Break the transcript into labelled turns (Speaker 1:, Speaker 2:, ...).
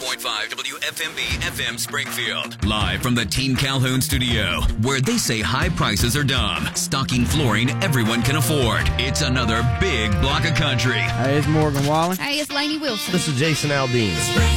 Speaker 1: 101.5 WFMB FM Springfield. Live from the Team Calhoun studio, where they say high prices are dumb. Stocking flooring everyone can afford. It's another big block of country.
Speaker 2: Hey, it's Morgan Wallen.
Speaker 3: Hey, it's Lainey Wilson.
Speaker 4: This is Jason Aldean.